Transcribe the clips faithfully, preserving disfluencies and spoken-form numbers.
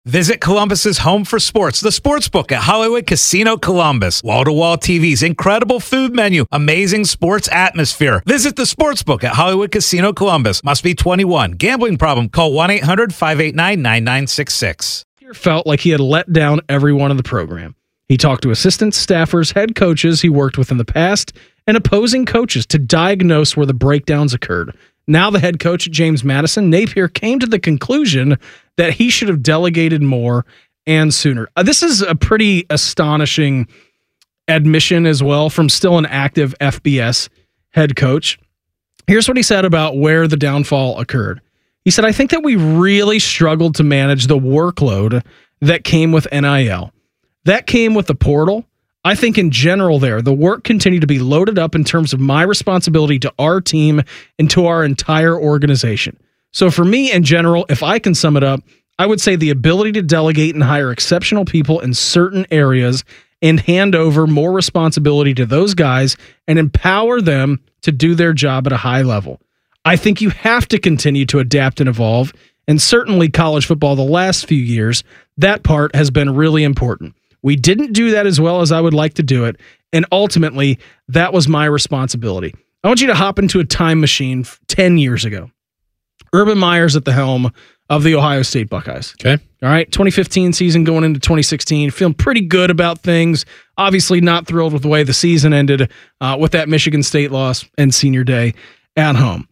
Visit Columbus's home for sports, the Sportsbook at Hollywood Casino Columbus. Wall-to-wall T Vs, incredible food menu, amazing sports atmosphere. Visit the Sportsbook at Hollywood Casino Columbus. Must be twenty-one. Gambling problem? Call one eight hundred five eight nine nine nine six six. Felt like he had let down everyone in the program. He talked to assistants, staffers, head coaches he worked with in the past, and opposing coaches to diagnose where the breakdowns occurred. Now the head coach, James Madison, Napier, came to the conclusion that he should have delegated more and sooner. Uh, this is a pretty astonishing admission as well from still an active F B S head coach. Here's what he said about where the downfall occurred. He said, I think that we really struggled to manage the workload that came with N I L. That came with the portal. I think in general there, the work continued to be loaded up in terms of my responsibility to our team and to our entire organization. So for me in general, if I can sum it up, I would say the ability to delegate and hire exceptional people in certain areas and hand over more responsibility to those guys and empower them to do their job at a high level. I think you have to continue to adapt and evolve, and certainly college football the last few years, that part has been really important. We didn't do that as well as I would like to do it, and ultimately, that was my responsibility. I want you to hop into a time machine ten years ago. Urban Meyer's at the helm of the Ohio State Buckeyes. Okay. All right, twenty fifteen season going into twenty sixteen, feeling pretty good about things. Obviously not thrilled with the way the season ended uh, with that Michigan State loss and senior day at home.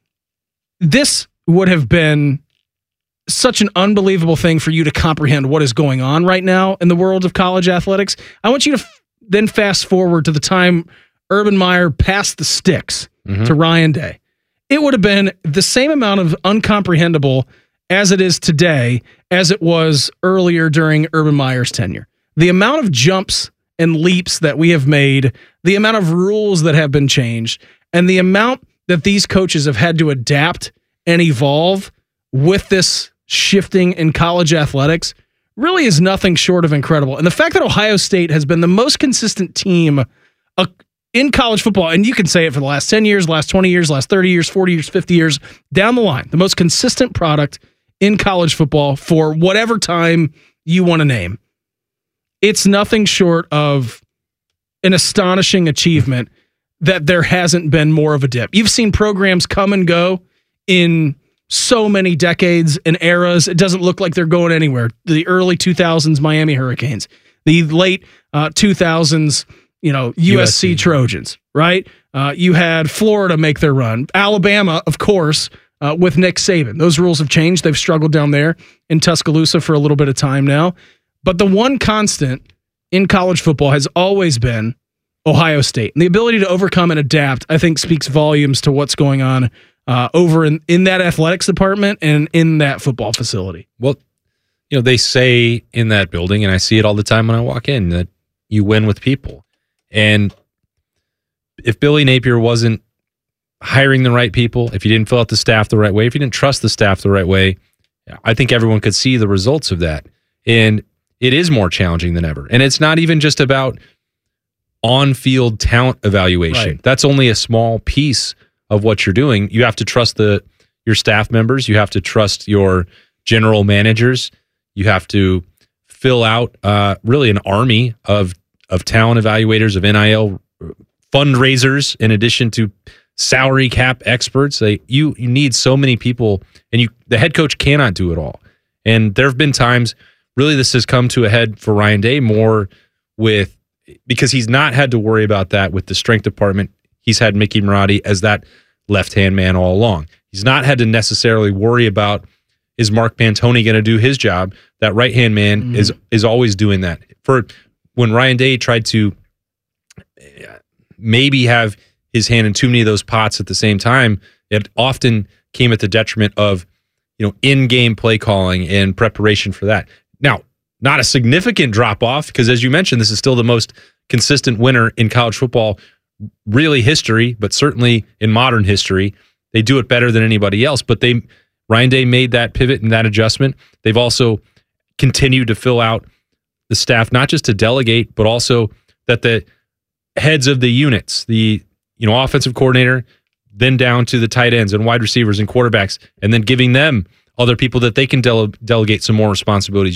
This would have been such an unbelievable thing for you to comprehend what is going on right now in the world of college athletics. I want you to f- then fast forward to the time Urban Meyer passed the sticks mm-hmm. to Ryan Day. It would have been the same amount of uncomprehendable as it is today as it was earlier during Urban Meyer's tenure. The amount of jumps and leaps that we have made, the amount of rules that have been changed, and the amount that these coaches have had to adapt and evolve with this shifting in college athletics really is nothing short of incredible. And the fact that Ohio State has been the most consistent team uh, in college football, and you can say it for the last ten years, last twenty years, last thirty years, forty years, fifty years, down the line, the most consistent product in college football for whatever time you want to name. It's nothing short of an astonishing achievement that there hasn't been more of a dip. You've seen programs come and go in so many decades and eras. It doesn't look like they're going anywhere. The early two thousands Miami Hurricanes, the late uh, two thousands, you know, U S C, U S C Trojans, right? Uh, you had Florida make their run. Alabama, of course, uh, with Nick Saban. Those rules have changed. They've struggled down there in Tuscaloosa for a little bit of time now. But the one constant in college football has always been Ohio State. And the ability to overcome and adapt, I think, speaks volumes to what's going on uh, over in, in that athletics department and in that football facility. Well, you know, they say in that building, and I see it all the time when I walk in, that you win with people. And if Billy Napier wasn't hiring the right people, if you didn't fill out the staff the right way, if you didn't trust the staff the right way, I think everyone could see the results of that. And it is more challenging than ever. And it's not even just about on-field talent evaluation. Right. That's only a small piece of what you're doing. You have to trust the your staff members. You have to trust your general managers. You have to fill out uh, really an army of of talent evaluators, of N I L fundraisers, in addition to salary cap experts. They, you you need so many people, and you the head coach cannot do it all. And there have been times, really, this has come to a head for Ryan Day more with, because he's not had to worry about that with the strength department. He's had Mickey Marotti as that left-hand man all along. He's not had to necessarily worry about, is Mark Pantoni going to do his job? That right-hand man mm-hmm. is is always doing that. For when Ryan Day tried to maybe have his hand in too many of those pots at the same time, it often came at the detriment of, you know, in-game play calling and preparation for that. Now, not a significant drop-off, because as you mentioned, this is still the most consistent winner in college football, really history, but certainly in modern history. They do it better than anybody else, but they Ryan Day made that pivot and that adjustment. They've also continued to fill out the staff, not just to delegate, but also that the heads of the units, the you know offensive coordinator, then down to the tight ends and wide receivers and quarterbacks, and then giving them other people that they can dele- delegate some more responsibilities.